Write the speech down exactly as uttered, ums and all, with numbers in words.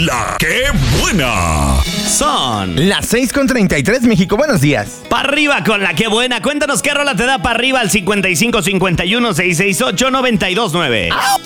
La que buena. Son Las seis con treinta y tres, México. Buenos días. para arriba con la que buena. Cuéntanos qué rola te da para arriba al cincuenta y cinco cincuenta y uno seiscientos sesenta y ocho noventa y dos nueve.